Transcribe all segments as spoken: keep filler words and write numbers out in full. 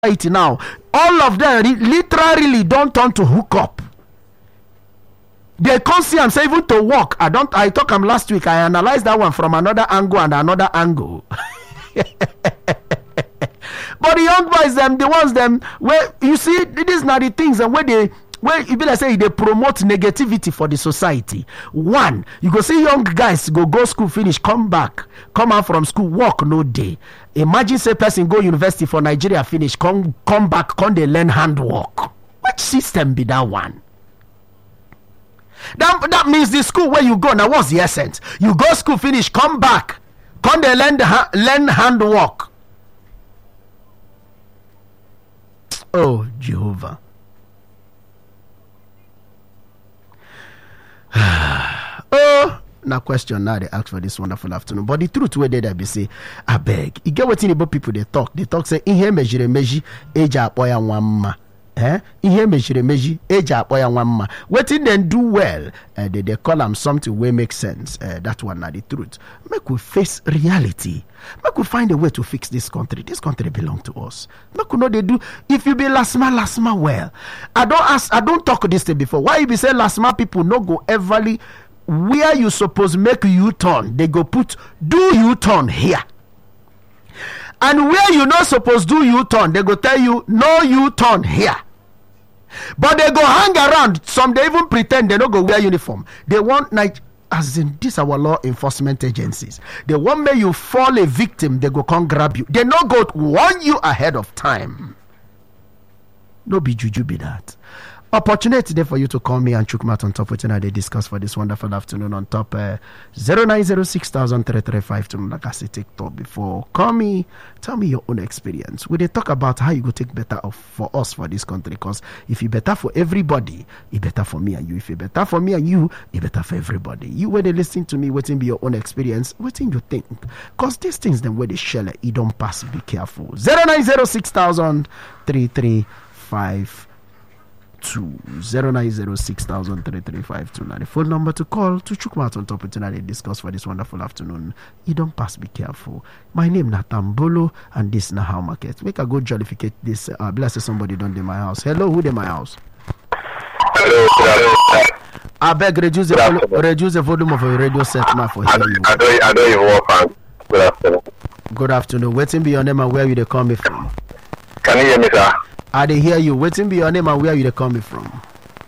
society now, all of them re- literally don't turn to hook up. They can't see and say even to walk. I don't. I talked them last week. I analyzed that one from another angle and another angle. But the young boys, them, the ones them where you see these are the things and where they where even I say they promote negativity for the society. One, you go see young guys go go school, finish, come back, come out from school, work no day. Imagine say person go university for Nigeria, finish, come come back, come they learn handwork. Which system be that one? That, that means the school where you go now, what's the essence? You go school, finish, come back, come they learn the ha- learn handwork. Oh Jehovah. Oh, now question now they ask for this wonderful afternoon. But the truth where they be say, I beg, you get what in about people they talk. They talk say in here measure measure age up boy and one ma. Eh? In here measure measure age up boy and one ma. What in then do well? Uh, they, they call them something way make sense. Uh, that one not the truth. Make we face reality. Make we find a way to fix this country. This country belong to us. Make we know they do. If you be last man, last man well. I don't ask. I don't talk this thing before. Why you be say last man people no go everly where you suppose make you turn? They go put do you turn here. And where you not supposed do you turn, they go tell you no you turn here. But they go hang around. Some they even pretend they don't go wear uniform. They want like as in this our law enforcement agencies. They want me you fall a victim, they go come grab you. They not go warn you ahead of time. No be juju be that. Opportunity there for you to call me and chook mat on top with you. They discuss for this wonderful afternoon on top uh, zero nine zero six thousand three three five two. Like I said, TikTok before. Call me, tell me your own experience. We they talk about how you go take better of for us for this country. Because if you better for everybody, it better for me and you. If you better for me and you, it better for everybody. You where they listen to me, waiting be your own experience, waiting you think. Because these things then where they share it, you don't pass. Be careful. Zero nine zero six thousand three three five. Two zero nine zero six thousand three three five two. Now the phone number to call to chook out on top of tonight and discuss for this wonderful afternoon. You don't pass, be careful. My name Nathan Bolo and this na how market. Make a go jollificate this. Uh, bless somebody don't in my house. Hello, who in my house? Hello. I beg reduce the vol- reduce the volume of your radio set now for hearing you. I don't I don't even work. Good afternoon. Good afternoon. Waiting be your name and where you they coming from? Can you hear me, sir? I they hear you. Waiting be your name and where you they coming from?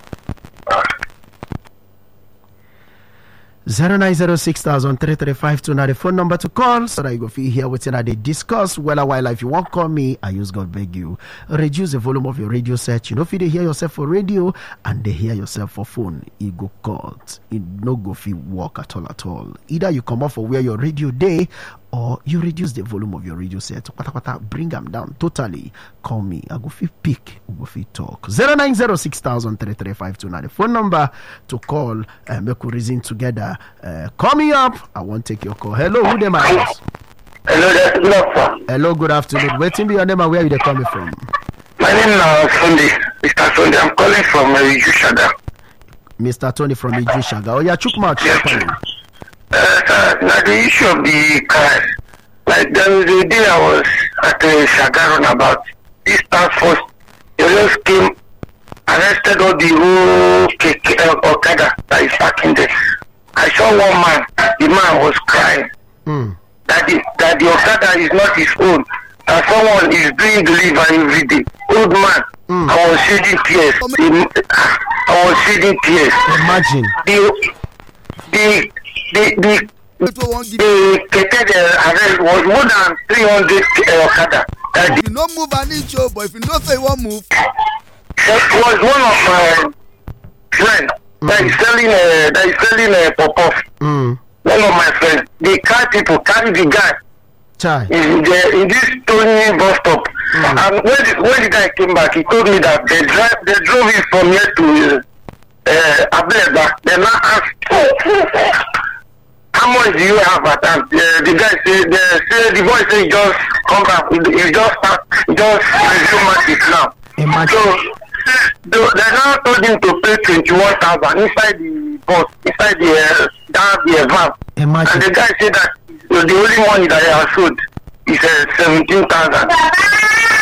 Zero nine zero six thousand three three five two. Now the phone number to call so that you go feel here waiting at they discuss. Well, a while if you won't call me, I use God beg you. Reduce the volume of your radio set. You know if you they hear yourself for radio and they hear yourself for phone, it go called. It no go feel work at all at all. Either you come off for where your radio day or you reduce the volume of your radio set. Bring them down totally. Call me. I go feel pick. I go feel talk. Zero nine zero six thousand three three five two. Now the phone number to call and make we reason together. Uh, call me up. I won't take your call. Hello, who dem I house? Hello, that's good afternoon. Hello, good afternoon. Waiting be your name and where you they coming from? My name is uh, Sunday. Mister Sunday. I'm calling from uh, Ijushaga. Mister Tony from Ijushaga. Oh yeah, chook mouth. Yes. Uh, now the issue of the cars. Like there was a day I was at the Shaga runabout. This task force, they just came, arrested all the whole uh, Okada that is parking there. I saw one man. The man was crying. Mm. That the that the Okada is not his own. That someone is doing delivery every day. Old man. Mm. I was shedding tears. The, I was shedding tears. Imagine. The the the the the Kete arrest was more than three hundred uh, Okada. That if you no move an inch, but if you no say you won't move. That was one of my friends mm. that is selling a that is selling a pop-off. Mm. One of my friends, the car people carry the guy Chai. in the in this Tony bus stop. Mm. And when the, when the guy came back, he told me that they drive they drove him from here to uh, Abeba. They now asked, how much do you have at that? Uh, the guy said, the, say, the boy said, just come back. He just start, just resume market now. Imagine. So they, they now told him to pay twenty-one thousand inside the bus, inside the uh, down the van. Imagine. And the guy said that the only money that he has sold is uh, seventeen thousand.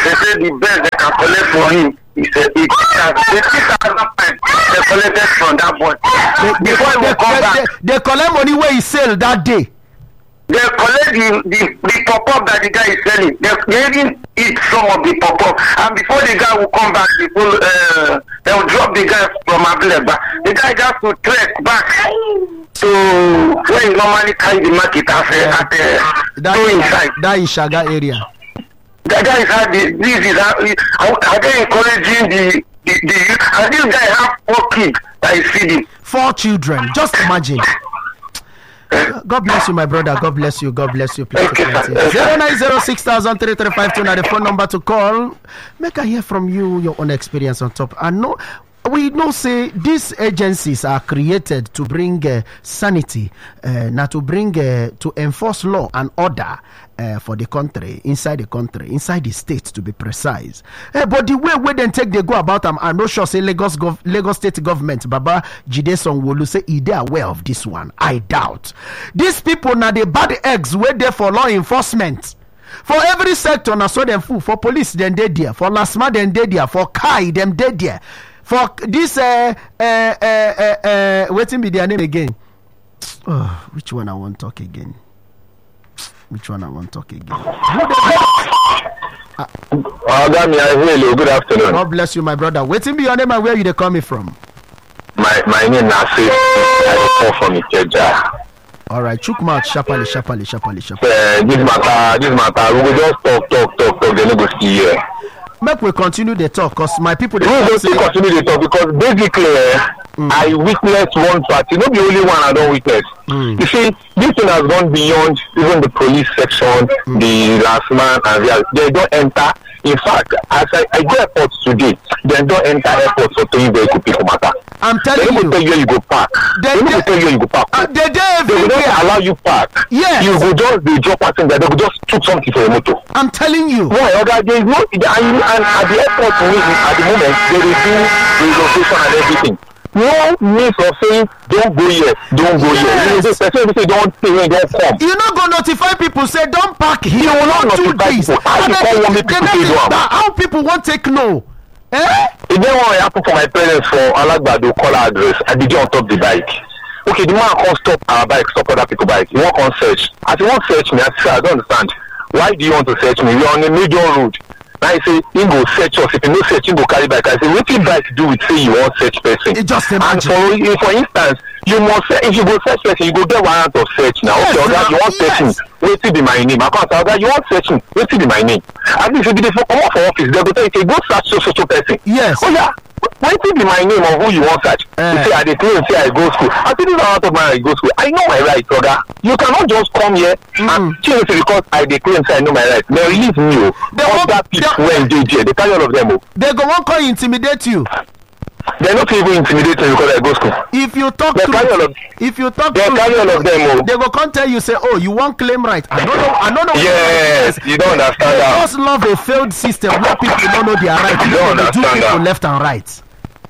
they say the best they can collect for him is uh, eighty thousand pounds. They collected from that boy. They, they, Before they, he come they, back, they, they collect money where he sell that day. they collect the the the pop-up that the guy is selling. They they even eat some of the pop-up, and before the guy will come back, the people uh, they will drop the guy from Abileba. The guy just to trek back to where he normally carry the market at uh, at uh, That, go inside. that is Shaga area. The guy is how the this is how how are they encouraging the the the youth, and this guy have four kids that is feeding. Four children. Just imagine. God bless you, my brother. God bless you. God bless you. Please zero nine zero six thousand three three five two. Now the phone number to call. Make I hear from you your own experience on top. I know we know say these agencies are created to bring uh, sanity, uh, not to bring uh, to enforce law and order uh, for the country, inside the country, inside the state to be precise. Uh, but the way we then take they go about them, I'm not sure say Lagos gov- Lagos state government, Baba Jide Sanwo-Olu say he they aware of this one. I doubt. These people now the bad eggs were there for law enforcement. For every sector, na so them fool. For police, then they there. For LASMA, then they there. For Kai, them they there. For this, uh, uh, uh, uh, uh, waiting be their name again. Oh, which one I want to talk again? Which one I want to talk again? Uh, Gami, I hear you. Good afternoon. God bless you, my brother. Waiting be your name and where you they coming from? My my name is Nasir. I call from Ikeja. All right, Chukma, sharply, sharply, sharply, sharply. Uh, this matter, this matter, we will just talk, talk, talk, talk. Then we go see here. Make we continue the talk, cause my people. We will just continue the talk because basically, uh, mm. I witnessed one party. Not the only one I don't witness. Mm. You see, this thing has gone beyond even the police section, mm. the last man, and the, they don't enter. In fact, as I, I go airport today, they don't enter airport for throwing vehicle people matter. I'm telling they you. They will tell you where you go park. They, they will tell you where you go park. Uh, they, they, they will not allow you park. Yes. You go just be drop passing there. They will just took something for your motor. I'm telling you. Why, okay, there is no, and, and at the airport, at the moment, they will do relocation and everything. No means of saying don't go here, don't go yes. here. You know, person will say don't stay here, don't come. You not go notify people say don't park here. You will not notify people. How you call one people say do How people won't take no? Eh? If they want to happen for my parents for Alagbado call address, I begin on top the bike. Okay, the man can't stop our bike, stop other people's bike. You want to search. As you want to search me, I say I don't understand. Why do you want to search me? You're on a major road. I say, you go search us. If you no search, you go carry back. I say, what you bike do with say you want search person? It just imagine. And for, for instance, you must say, if you go search person, you go get warrant of search now. Yes, okay, okay, you want yes. search me. Wait till be my name. I can't say, okay, you want search me. Wait till be my name. And if you be the come out for office, they go tell you, go search so so so person. Yes. Oh yeah. Wait till be my name of who you want search. Uh. You say, I declare, say I go school. I say, this is out of my I go school. I know my right, brother. You cannot just come here mm. and change it because I declare and say I know my right. They release me. They other people when they there, they carry all of them. They go one call intimidate you. They're not even intimidating because I go school. If you talk they to carry all of, if you talk they to carry all of them. Oh. They will come tell you say, oh, you want claim right. I don't know. I don't know. Yes, you don't understand they that. They just love a failed system where people don't know their right. You don't they understand do people that. left and right.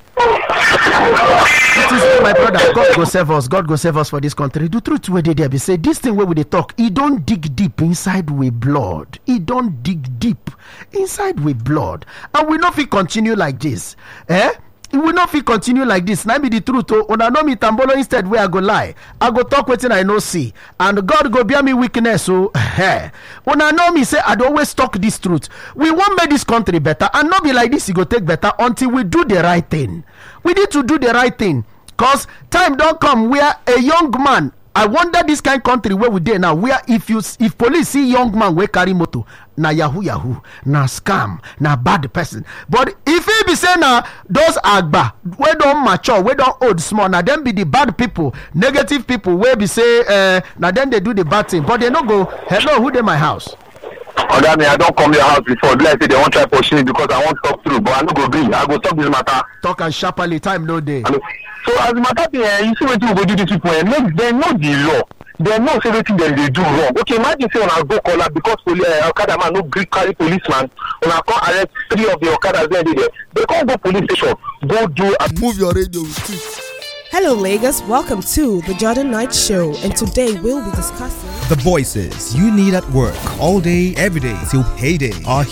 It is my brother. God go save us. God go save us for this country. The truth where they there be say this thing where we they talk. It don't dig deep inside with blood. It don't dig deep inside with blood, and we not fit continue like this. Eh? It will not fit continue like this. Now be the truth. Oh, when I know me tambolo instead where I go lie. I go talk wetin I no see, and God go bear me weakness. So, hey, when I know me say I always talk this truth. We want make this country better, and not be like this. It go take better until we do the right thing. We need to do the right thing, cause time don't come where a young man. I wonder this kind of country where we there now, where if you if police see young man we carry motor, na yahoo yahoo, na scam, na bad person. But if he be saying now those agba we don't mature, we don't old small, now them be the bad people, negative people where be say uh, now then they do the bad thing, but they no go hello who they my house. Oga me, I don't come your house before. Like say they won't try pushing me because I won't talk through, but I no go agree. I go talk this matter. Talk and sharply, time no day. So as the matter be, uh, you see what you go do this people, uh, make they know the law. They know everything that they do wrong. Okay, imagine say when I go call up because police, uh, Okada man no Greek carry policeman. When I come arrest three of the Okadas there, they they can't go police station. Go do and move your radio with it. Hello, Lagos. Welcome to the Jordan Knight Show, and today we'll be discussing the voices you need at work all day, every day till payday are